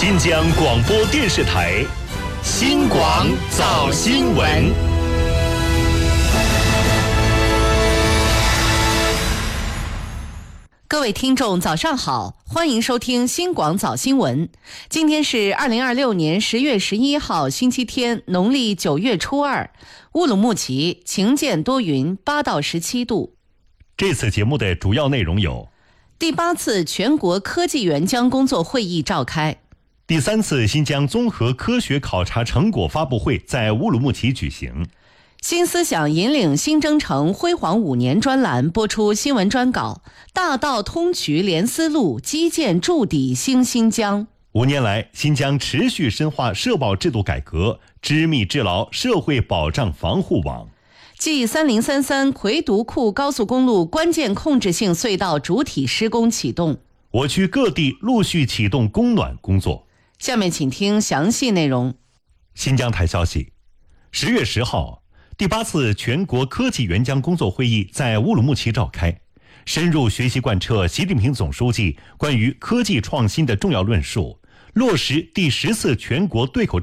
新疆广播电视台新广早新闻。 各位听众早上好，欢迎收听新广早新闻。今天是2026年10月11号星期天，农历9月初2，乌鲁木齐晴间多云，8到17度。 这次节目的主要内容有： 第8次全国科技援疆工作会议召开， 第3次新疆综合科学考察成果发布会在乌鲁木齐举行， 新思想引领新征程辉煌5年专栏播出新闻专稿，大道通衢连丝路，基建筑底兴新疆。 5年来，新疆持续深化社保制度改革，织密织牢社会保障防护网。 G3033魁独库高速公路关键控制性隧道主体施工启动， 我区各地陆续启动供暖工作。 下面请听详细内容。 新疆台消息，10月10号，第8次全国科技援疆工作会议在乌鲁木齐召开，深入学习贯彻习近平总书记关于科技创新的重要论述，落实第10次全国对口